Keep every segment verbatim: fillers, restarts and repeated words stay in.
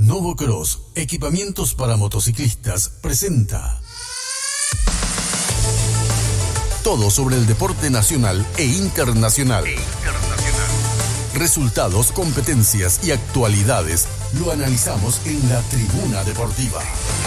Novocross, equipamientos para motociclistas, presenta todo sobre el deporte nacional e internacional. E internacional. Resultados, competencias y actualidades lo analizamos en la Tribuna Deportiva.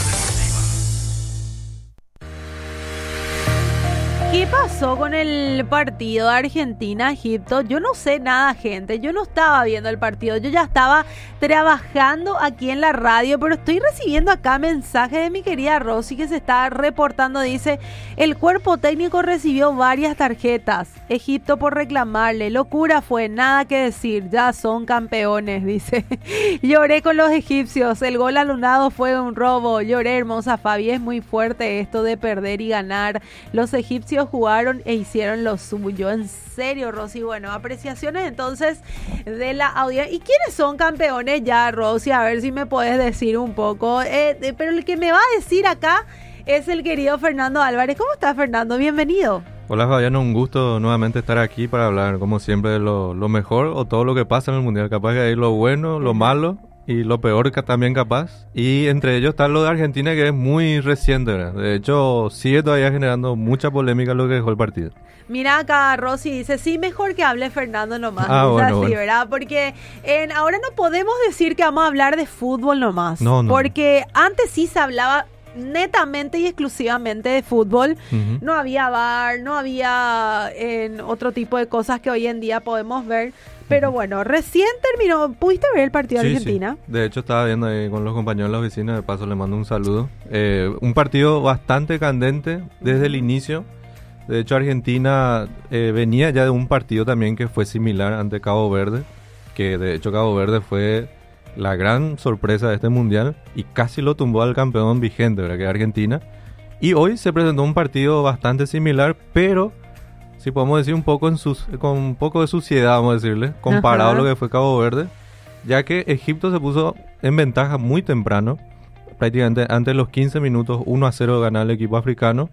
¿Qué pasó con el partido de Argentina-Egipto? Yo no sé nada, gente. Yo no estaba viendo el partido. Yo ya estaba trabajando aquí en la radio, pero estoy recibiendo acá mensajes de mi querida Rosy que se está reportando. Dice, el cuerpo técnico recibió varias tarjetas. Egipto por reclamarle. Locura fue, nada que decir. Ya son campeones, dice. Lloré con los egipcios. El gol anulado fue un robo. Lloré, hermosa Fabi. Es muy fuerte esto de perder y ganar. Los egipcios jugaron e hicieron lo suyo. En serio, Rosy. Bueno, apreciaciones entonces de la audiencia. ¿Y quiénes son campeones ya, Rosy? A ver si me puedes decir un poco. Eh, eh, pero el que me va a decir acá es el querido Fernando Álvarez. ¿Cómo estás, Fernando? Bienvenido. Hola, Fabiano. Un gusto nuevamente estar aquí para hablar, como siempre, de lo, lo mejor o todo lo que pasa en el Mundial. Capaz que hay lo bueno, lo malo y lo peor que también capaz. Y entre ellos está lo de Argentina, que es muy reciente, ¿verdad? De hecho, sigue todavía generando mucha polémica lo que dejó el partido. Mira acá, Rosy dice, sí, mejor que hable Fernando nomás. Ah, es bueno, así, bueno. ¿verdad? Porque en, ahora no podemos decir que vamos a hablar de fútbol nomás. No, no. Porque antes sí se hablaba netamente y exclusivamente de fútbol. Uh-huh. No había V A R, no había en otro tipo de cosas que hoy en día podemos ver. Pero bueno, recién terminó. ¿Pudiste ver el partido de sí, Argentina? Sí. De hecho, estaba viendo ahí con los compañeros de la oficina. De paso, le mando un saludo. Eh, un partido bastante candente desde el inicio. De hecho, Argentina eh, venía ya de un partido también que fue similar ante Cabo Verde. Que de hecho, Cabo Verde fue la gran sorpresa de este mundial. Y casi lo tumbó al campeón vigente, ¿verdad? Que es Argentina. Y hoy se presentó un partido bastante similar, pero si podemos decir un poco en sus, con un poco de suciedad, vamos a decirle, comparado Ajá. a lo que fue Cabo Verde, ya que Egipto se puso en ventaja muy temprano, prácticamente antes de los quince minutos, uno a cero ganaba el equipo africano,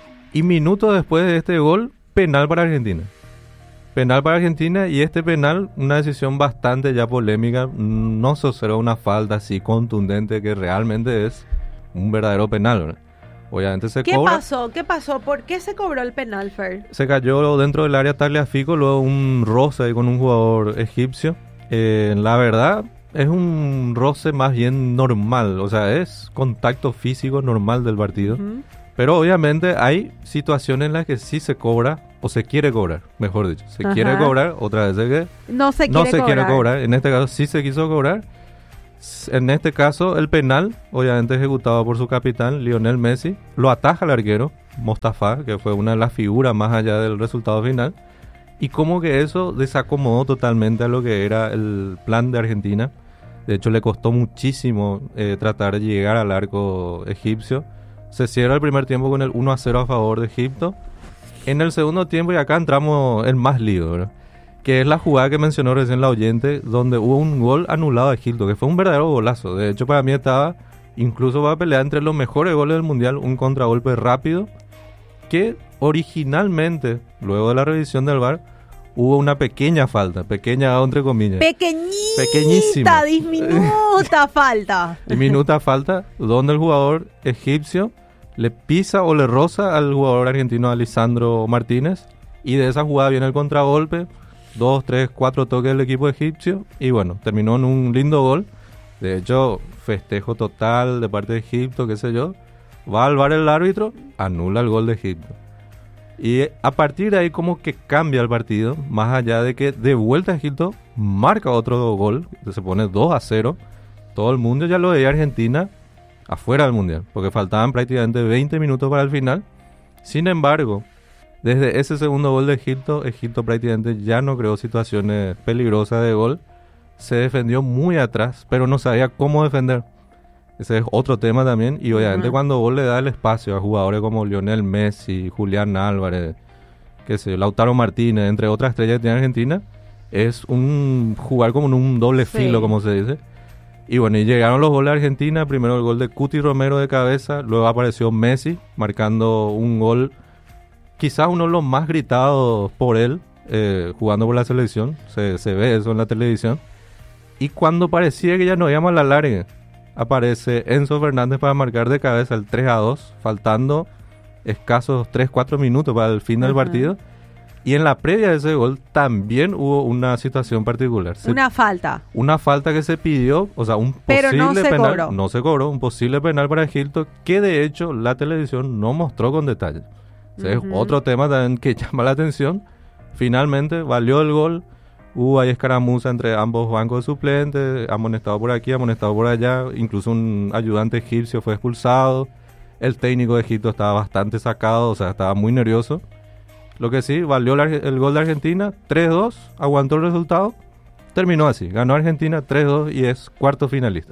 y minutos después de este gol, penal para Argentina. Penal para Argentina, y este penal, una decisión bastante ya polémica, no se observó una falta así contundente que realmente es un verdadero penal, ¿verdad? Obviamente se ¿Qué cobra. pasó? ¿Qué pasó? ¿Por qué se cobró el penal, Fer? Se cayó dentro del área Tagliafico, luego un roce ahí con un jugador egipcio. Eh, la verdad, es un roce más bien normal, o sea, es contacto físico normal del partido. Uh-huh. Pero obviamente hay situaciones en las que sí se cobra, o se quiere cobrar, mejor dicho. Se Ajá. quiere cobrar, otra vez que no se, no quiere, se cobrar. quiere cobrar. En este caso sí se quiso cobrar. En este caso, el penal, obviamente ejecutado por su capitán, Lionel Messi, lo ataja el arquero, Mostafa, que fue una de las figuras más allá del resultado final, y como que eso desacomodó totalmente a lo que era el plan de Argentina. De hecho, le costó muchísimo eh, tratar de llegar al arco egipcio. Se cierra el primer tiempo con el uno a cero a favor de Egipto. En el segundo tiempo, y acá entramos en más lío, ¿verdad? Que es la jugada que mencionó recién la oyente, donde hubo un gol anulado a Egipto, que fue un verdadero golazo. De hecho, para mí estaba incluso para pelear entre los mejores goles del Mundial, un contragolpe rápido, que originalmente, luego de la revisión del V A R, hubo una pequeña falta, pequeña entre comillas. Pequeñita, pequeñísima. Diminuta falta. Diminuta falta, donde el jugador egipcio le pisa o le roza al jugador argentino Alessandro Martínez, y de esa jugada viene el contragolpe. Dos, tres, cuatro toques del equipo egipcio y bueno, terminó en un lindo gol. De hecho, festejo total de parte de Egipto, qué sé yo. Va al V A R el árbitro, anula el gol de Egipto. Y a partir de ahí como que cambia el partido, más allá de que de vuelta Egipto marca otro gol, que se pone dos a cero. Todo el mundo ya lo veía Argentina afuera del Mundial, porque faltaban prácticamente veinte minutos para el final. Sin embargo, desde ese segundo gol de Egipto, Egipto prácticamente ya no creó situaciones peligrosas de gol. Se defendió muy atrás, pero no sabía cómo defender. Ese es otro tema también. Y obviamente uh-huh. cuando vos le das el espacio a jugadores como Lionel Messi, Julián Álvarez, qué sé yo, Lautaro Martínez, entre otras estrellas que tiene Argentina, es un jugar como en un doble sí. filo, como se dice. Y bueno, y llegaron los goles de Argentina. Primero el gol de Cuti Romero de cabeza, luego apareció Messi marcando un gol, quizás uno de los más gritados por él, eh, jugando por la selección. Se, se ve eso en la televisión. Y cuando parecía que ya no íbamos a la larga, aparece Enzo Fernández para marcar de cabeza el tres a dos, faltando escasos tres cuatro minutos para el fin del uh-huh. partido. Y en la previa de ese gol también hubo una situación particular. Se, una falta. Una falta que se pidió, o sea, un Pero posible no se penal. Cobró. No se cobró, un posible penal para Hilton, que de hecho la televisión no mostró con detalle. O sea, uh-huh. es otro tema también que llama la atención. Finalmente valió el gol. Hubo ahí escaramuza entre ambos bancos de suplentes, amonestado por aquí, amonestado por allá. Incluso un ayudante egipcio fue expulsado. El técnico de Egipto estaba bastante sacado, o sea, estaba muy nervioso. Lo que sí, valió la, el gol de Argentina, tres dos, aguantó el resultado, terminó así, ganó Argentina tres dos y es cuarto finalista.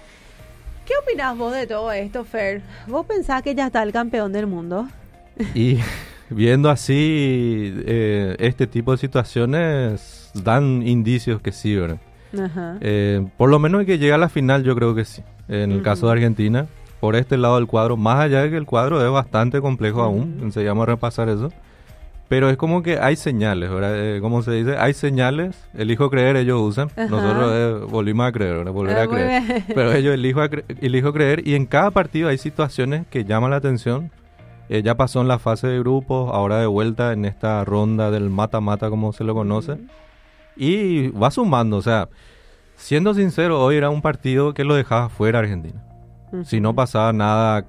¿Qué opinás vos de todo esto, Fer? ¿Vos pensás que ya está el campeón del mundo? Y viendo así eh, este tipo de situaciones dan indicios que sí, ¿verdad? Ajá. Eh, por lo menos que llegue a la final yo creo que sí, en el uh-huh. caso de Argentina, por este lado del cuadro, más allá de que el cuadro es bastante complejo uh-huh. aún, enseguida vamos a repasar eso. Pero es como que hay señales, ¿verdad? Eh, ¿Cómo se dice? Hay señales, elijo creer, ellos usan. Ajá. Nosotros eh, volvimos a creer, ¿verdad? Volver eh, a creer. Bien. Pero ellos elijo, a cre- elijo creer y en cada partido hay situaciones que llaman la atención. Eh, ya pasó en la fase de grupos, ahora de vuelta en esta ronda del mata-mata, como se lo conoce. Uh-huh. Y va sumando, o sea, siendo sincero, hoy era un partido que lo dejaba fuera Argentina. Uh-huh. Si no pasaba nada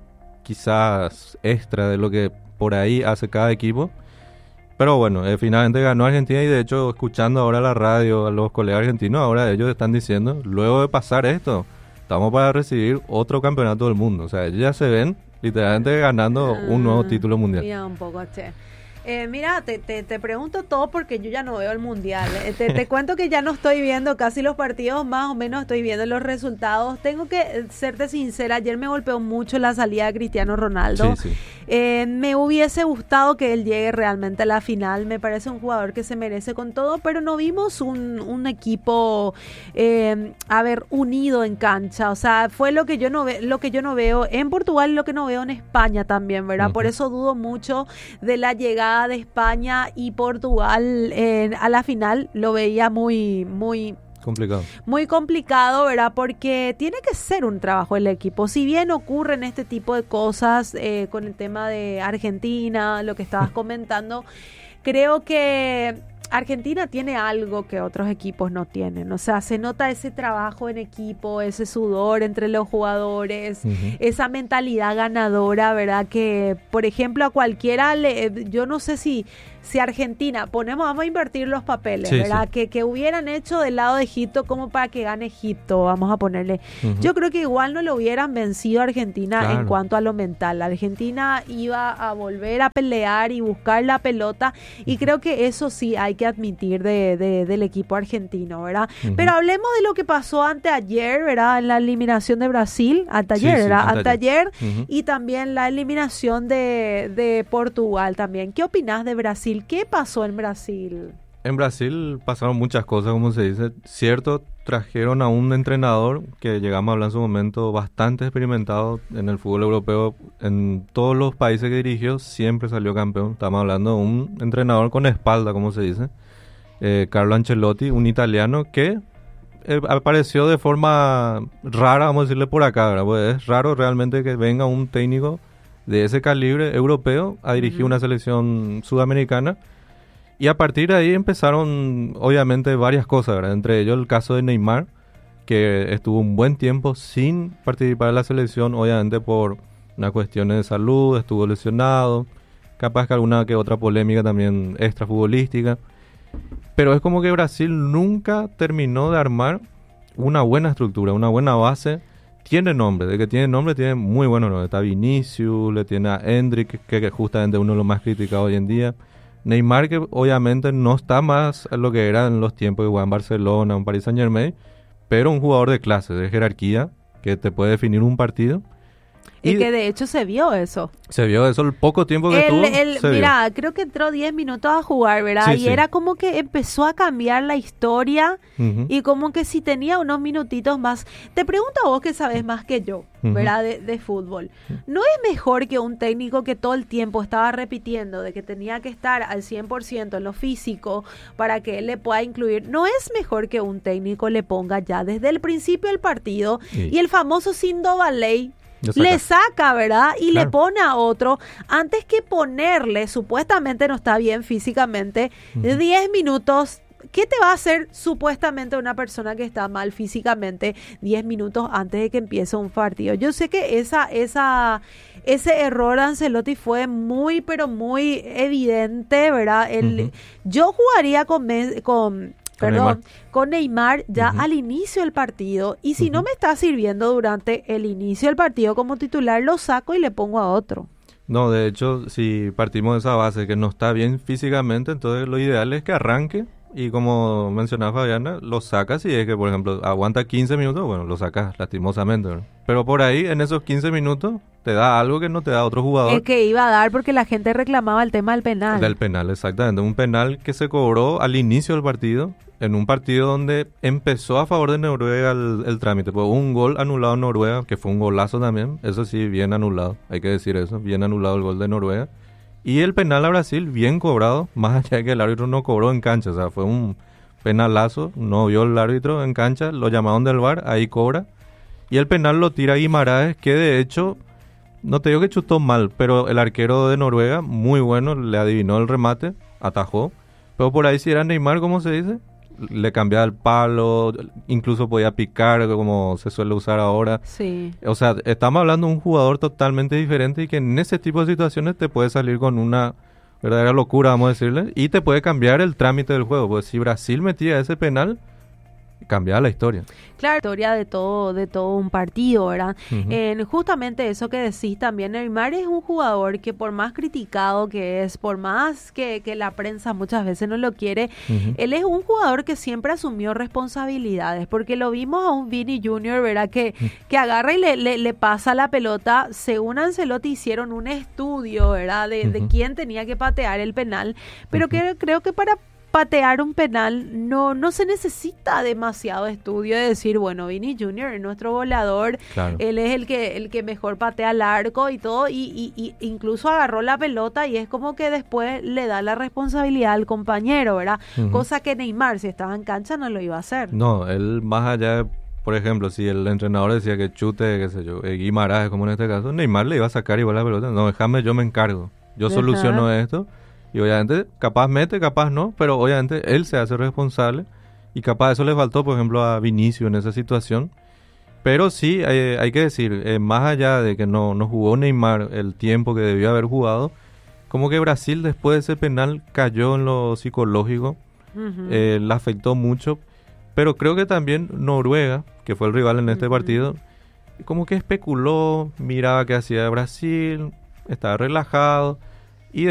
quizás extra de lo que por ahí hace cada equipo. Pero bueno, eh, finalmente ganó Argentina y de hecho escuchando ahora la radio a los colegas argentinos, ahora ellos están diciendo, luego de pasar esto, estamos para recibir otro campeonato del mundo. O sea, ellos ya se ven literalmente ganando uh, un nuevo título mundial. Mira un poco, che. Eh, mira, te, te, te pregunto todo porque yo ya no veo el mundial. Eh, te, te cuento que ya no estoy viendo casi los partidos, más o menos estoy viendo los resultados. Tengo que serte sincera, ayer me golpeó mucho la salida de Cristiano Ronaldo. Sí, sí. Eh, me hubiese gustado que él llegue realmente a la final. Me parece un jugador que se merece con todo, pero no vimos un, un equipo, eh, a ver, unido en cancha. O sea, fue lo que yo no ve, lo que yo no veo en Portugal y lo que no veo en España también, ¿verdad? Uh-huh. Por eso dudo mucho de la llegada de España y Portugal eh, a la final. Lo veía muy, muy complicado. Muy complicado, ¿verdad? Porque tiene que ser un trabajo del equipo. Si bien ocurren este tipo de cosas eh, con el tema de Argentina, lo que estabas comentando, creo que Argentina tiene algo que otros equipos no tienen. O sea, se nota ese trabajo en equipo, ese sudor entre los jugadores, uh-huh. esa mentalidad ganadora, ¿verdad? Que, por ejemplo, a cualquiera, le, yo no sé si... Si Argentina, ponemos, vamos a invertir los papeles, sí, ¿verdad? Sí. Que, que hubieran hecho del lado de Egipto como para que gane Egipto, vamos a ponerle. Uh-huh. Yo creo que igual no lo hubieran vencido a Argentina claro. en cuanto a lo mental. Argentina iba a volver a pelear y buscar la pelota y uh-huh. creo que eso sí hay que admitir de, de, del equipo argentino, ¿verdad? Uh-huh. Pero hablemos de lo que pasó anteayer, ¿verdad? En la eliminación de Brasil, anteayer, sí, ¿verdad? Sí, anteayer uh-huh. y también la eliminación de, de Portugal también. ¿Qué opinás de Brasil? ¿Qué pasó en Brasil? En Brasil pasaron muchas cosas, como se dice. Cierto, trajeron a un entrenador que llegamos a hablar en su momento bastante experimentado en el fútbol europeo. En todos los países que dirigió siempre salió campeón. Estamos hablando de un entrenador con espalda, como se dice. Eh, Carlo Ancelotti, un italiano que eh, apareció de forma rara, vamos a decirle por acá, ¿verdad? Pues es raro realmente que venga un técnico de ese calibre europeo a dirigir uh-huh. una selección sudamericana y a partir de ahí empezaron obviamente varias cosas, ¿verdad? Entre ellos el caso de Neymar, que estuvo un buen tiempo sin participar en la selección, obviamente por unas cuestiones de salud, estuvo lesionado, capaz que alguna que otra polémica también extrafutbolística, pero es como que Brasil nunca terminó de armar una buena estructura, una buena base. Tiene nombre, de que tiene nombre, tiene muy buenos nombres. Está Vinicius, le tiene a Endrick, que, que justamente uno de los más criticados hoy en día. Neymar, que obviamente no está más en lo que era en los tiempos que jugaba en Barcelona, en Paris Saint Germain, pero un jugador de clase, de jerarquía, que te puede definir un partido. Y, Y que de hecho se vio eso. Se vio eso el poco tiempo que El- estuvo. el- se mira, vio. creo que entró diez minutos a jugar, ¿verdad? Sí, y sí. era como que empezó a cambiar la historia Ujú. y como que si tenía unos minutitos más. Te pregunto a vos que sabes más que yo, Ujú. ¿verdad? De, de fútbol. ¿No es mejor que un técnico que todo el tiempo estaba repitiendo de que tenía que estar al cien por ciento en lo físico para que él le pueda incluir? ¿No es mejor que un técnico le ponga ya desde el principio del partido Sí. y el famoso Sindovaley Lo saca. le saca, ¿verdad? Y Claro. le pone a otro, antes que ponerle, supuestamente no está bien físicamente, diez minutos? ¿Qué te va a hacer supuestamente una persona que está mal físicamente diez minutos antes de que empiece un partido? Yo sé que esa, esa, ese error de Ancelotti fue muy, pero muy evidente, ¿verdad? El, Ujú. Yo jugaría con... Me- con Con Perdón, Neymar. con Neymar ya Ujú. al inicio del partido, y si no Ujú. me está sirviendo durante el inicio del partido como titular, lo saco y le pongo a otro. No, de hecho, si partimos de esa base que no está bien físicamente, entonces lo ideal es que arranque y como mencionaba Fabiana, lo sacas y es que, por ejemplo, aguanta quince minutos, bueno, lo sacas lastimosamente, ¿verdad? Pero por ahí, en esos quince minutos, te da algo que no te da otro jugador. Es que iba a dar porque la gente reclamaba el tema del penal. Del penal, exactamente. Un penal que se cobró al inicio del partido, en un partido donde empezó a favor de Noruega el, el trámite. Pues un gol anulado en Noruega, que fue un golazo también. Eso sí, bien anulado, hay que decir eso. Bien anulado el gol de Noruega. Y el penal a Brasil, bien cobrado, más allá de que el árbitro no cobró en cancha. O sea, fue un penalazo, no vio el árbitro en cancha, lo llamaron del V A R, ahí cobra. Y el penal lo tira Guimaraes, que de hecho... No te digo que chutó mal, pero el arquero de Noruega, muy bueno, le adivinó el remate, atajó. Pero por ahí si era Neymar, ¿cómo se dice? Le cambiaba el palo, incluso podía picar, como se suele usar ahora. Sí. O sea, estamos hablando de un jugador totalmente diferente y que en ese tipo de situaciones te puede salir con una verdadera locura, vamos a decirle, y te puede cambiar el trámite del juego. Pues si Brasil metía ese penal, cambiaba la historia. Claro, historia de todo, de todo un partido, ¿verdad? Ujú. En justamente eso que decís también, Neymar es un jugador que por más criticado que es, por más que, que la prensa muchas veces no lo quiere, Ujú. él es un jugador que siempre asumió responsabilidades, porque lo vimos a un Vini Junior, ¿verdad? Que, que agarra y le, le, le pasa la pelota. Según Ancelotti hicieron un estudio, ¿verdad? De, de Ujú. quién tenía que patear el penal, pero Ujú. que creo que para patear un penal no, no se necesita demasiado estudio de decir, bueno, Vini Junior es nuestro goleador, Claro. él es el que el que mejor patea al arco y todo, y, y, y incluso agarró la pelota y es como que después le da la responsabilidad al compañero, ¿verdad? Ujú. Cosa que Neymar, si estaba en cancha, no lo iba a hacer. No, él más allá de, por ejemplo, si el entrenador decía que chute, qué sé yo, eh, Guimaraes, como en este caso, Neymar le iba a sacar igual la pelota. No, déjame, yo me encargo. Yo Ajá. soluciono esto. Y obviamente, capaz mete, capaz no, pero obviamente él se hace responsable. Y capaz eso le faltó, por ejemplo, a Vinicius en esa situación. Pero sí, eh, hay que decir, eh, más allá de que no, no jugó Neymar el tiempo que debió haber jugado, como que Brasil después de ese penal cayó en lo psicológico. Ujú. eh, le afectó mucho, pero creo que también Noruega, que fue el rival en este Ujú. partido, como que especuló, miraba qué hacía Brasil, estaba relajado,